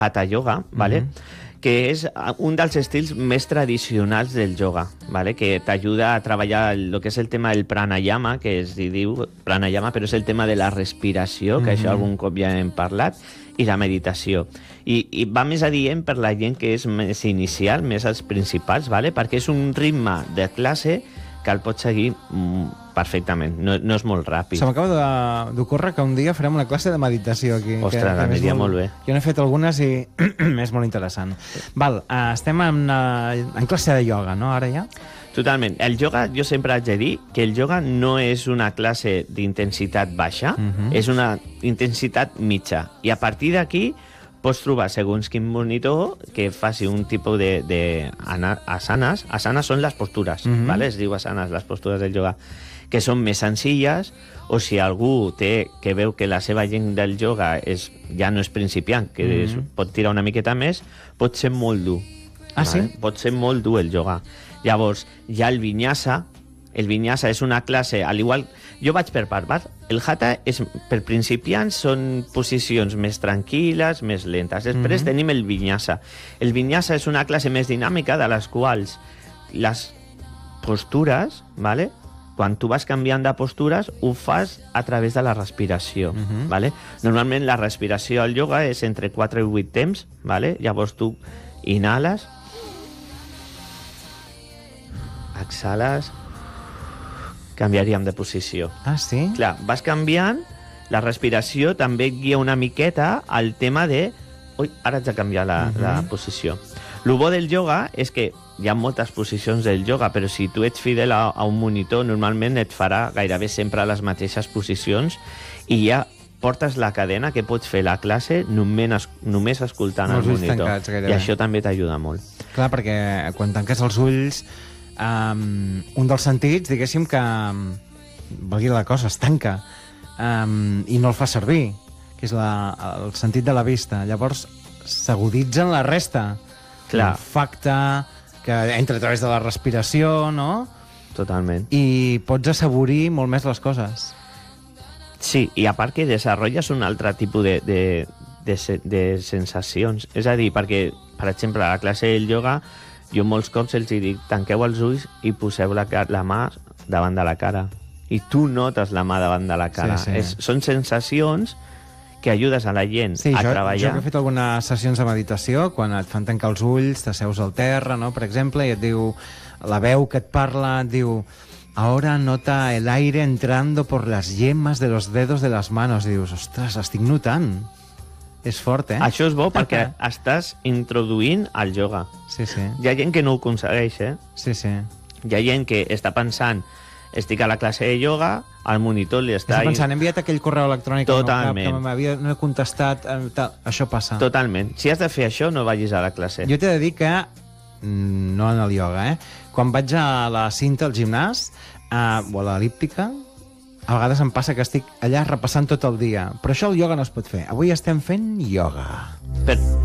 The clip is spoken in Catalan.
Hatha Yoga, ¿vale? Que és un dels estils més tradicionals del yoga, ¿vale? Que t'ajuda a treballar el que és el tema del pranayama, que es diu pranayama, però és el tema de la respiració, que això algun cop ja hem parlat, i la meditació. I va més adient per la gent que és més inicial, més els principals, ¿vale? Perquè és un ritme de classe que el pots seguir perfectament, no és molt ràpid. Se m'acaba d'ocórrer que un dia farem una classe de meditació aquí. Ostres, aniria molt bé. Jo n'he fet algunes i és molt interessant. Val, estem en classe de ioga, no, ara ja? Totalment. El yoga, jo sempre haig de dir que el yoga no és una classe d'intensitat baixa, és una intensitat mitja. I a partir d'aquí pots trobar, segons quin monitor, que faci un tipus de asanes. Asanes són les postures, ¿vale? Es diu asanes, les postures del yoga, que són més senzilles, o si algú que veu que la seva gent del yoga ja no és principiant, que pot tirar una miqueta més, pot ser molt dur. Ah, sí? Pot ser molt dur el yoga. Llavors, hi ha el vinyasa. El vinyasa és una classe, al igual... Jo vaig per part. El hatha, per principiants, són posicions més tranquil·les, més lentes. Després tenim el vinyasa. El vinyasa és una classe més dinàmica, de les quals les postures, ¿vale? Quan tu vas canviant de postures, ho fas a través de la respiració. ¿Vale? Normalment la respiració al yoga és entre 4 i 8 temps. ¿Vale? Llavors tu inhales, exhales, canviaríem de posició. Ah, sí? Clar, vas canviant, la respiració també et guia una miqueta al tema de... Ui, ara haig de canviar la posició. El bo del yoga és que hi ha moltes posicions del yoga, però si tu ets fidel a un monitor, normalment et farà gairebé sempre les mateixes posicions i ja portes la cadena que pots fer la classe només escoltant el monitor. I això també t'ajuda molt. Clar, perquè quan tanques els ulls... un dels sentits, diguéssim, que valgui la cosa, es tanca i no el fa servir, que és el sentit de la vista. Llavors s'aguditzen la resta. L'olfacte, que entra a través de la respiració, no? Totalment. I pots assaborir molt més les coses. Sí, i a part que desenvolupes un altre tipus de sensacions. És a dir, perquè, per exemple, a la classe del yoga jo molts cops els dic, tanqueu els ulls i poseu la mà davant de la cara. I tu notes la mà davant de la cara. Són sensacions que ajudes a la gent a treballar. Jo he fet algunes sessions de meditació, quan et fan tancar els ulls, t'asseus al terra, no?, per exemple, i et diu, la veu que et parla, et diu, ahora nota el aire entrando por las yemas de los dedos de las manos. I dius, ostres, estic notant. És fort, eh? Això és bo perquè estàs introduint el yoga. Sí, sí. Hi ha gent que no ho aconsegueix, eh? Sí, sí. Hi ha gent que està pensant, estic a la classe de yoga, al monitor li està... Està pensant, he enviat aquell correu electrònic que no he contestat, això passa. Totalment. Si has de fer això, no vagis a la classe. Jo t'he de dir que, no en el yoga, quan vaig a la cinta, al gimnàs, o a l'elíptica, a vegades em passa que estic allà repassant tot el dia. Però això el ioga no es pot fer. Avui estem fent ioga.